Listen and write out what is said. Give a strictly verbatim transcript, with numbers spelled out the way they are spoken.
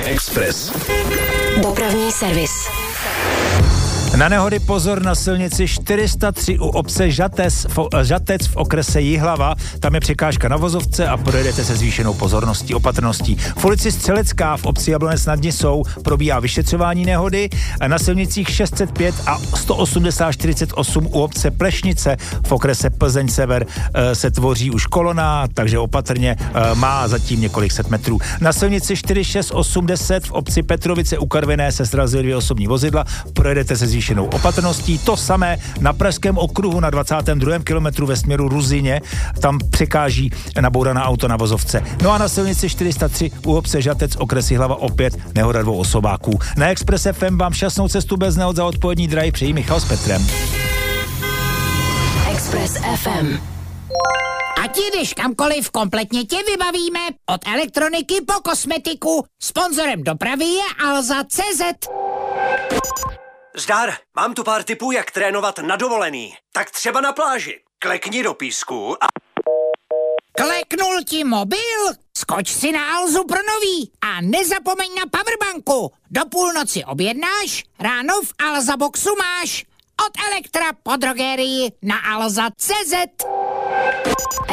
Express. Dopravní servis. Na nehody pozor na silnici čtyři sta tři u obce Žatec v, Žatec v okrese Jihlava. Tam je překážka na vozovce a projedete se zvýšenou pozorností, opatrností. V ulici Střelecká v obci Jablonec nad Nisou probíhá vyšetřování nehody. Na silnicích šest set pět a sto osmdesát čtyřicet osm u obce Plešnice v okrese Plzeň Sever se tvoří už kolona, takže opatrně, má zatím několik set metrů. Na silnici čtyři šest osm deset v obci Petrovice u Karviné se srazily dvě osobní vozidla. Projedete se zvýšenou opatrností. To samé na Pražském okruhu na dvacátém druhém kilometru ve směru Ruzyně. Tam překáží nabouraná auto na vozovce. No a na silnici čtyři sta tři u obce Žatec okres Jihlava opět nehoda dvou osobáků. Na Express F M vám šťastnou cestu bez nehod za odpolední drive přejí Michal s Petrem. Express F M. Ať jdeš kamkoliv, kompletně tě vybavíme. Od elektroniky po kosmetiku. Sponzorem dopravy je Alza tečka cé zet. Zdar, mám tu pár tipů, jak trénovat na dovolený. Tak třeba na pláži. Klekni do písku a... Kleknul ti mobil? Skoč si na Alzu pro nový a nezapomeň na powerbanku. Do půlnoci objednáš, ráno v Alza boxu máš. Od Elektra po drogerii na alza tečka cé zet.